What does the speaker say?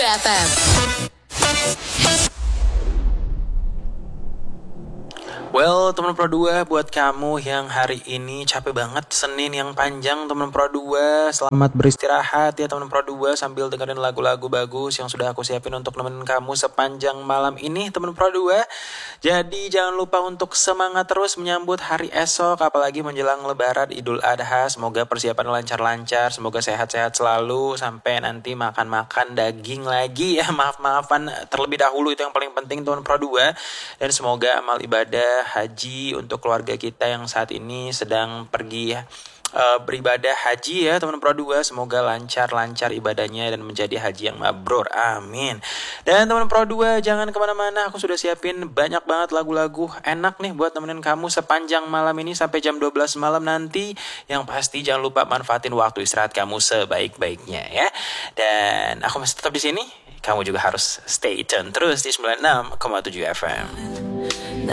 FM. Well, teman Pro 2, buat kamu yang hari ini capek banget, Senin yang panjang, teman Pro 2, selamat beristirahat ya teman Pro 2 sambil dengerin lagu-lagu bagus yang sudah aku siapin untuk nemenin kamu sepanjang malam ini, teman Pro 2. Jadi jangan lupa untuk semangat terus menyambut hari esok, apalagi menjelang Lebaran Idul Adha. Semoga persiapan lancar-lancar, semoga sehat-sehat selalu sampai nanti makan-makan daging lagi ya. Maaf-maafan terlebih dahulu, itu yang paling penting teman Pro 2. Dan semoga amal ibadah haji untuk keluarga kita yang saat ini sedang pergi beribadah haji ya teman Pro 2, semoga lancar-lancar ibadahnya dan menjadi haji yang mabrur, amin. Dan teman Pro 2 jangan kemana-mana, aku sudah siapin banyak banget lagu-lagu enak nih buat nemenin kamu sepanjang malam ini sampai jam 12 malam nanti. Yang pasti jangan lupa manfaatin waktu istirahat kamu sebaik-baiknya ya. Dan aku masih tetap di sini, kamu juga harus stay tune terus di 96,7 FM.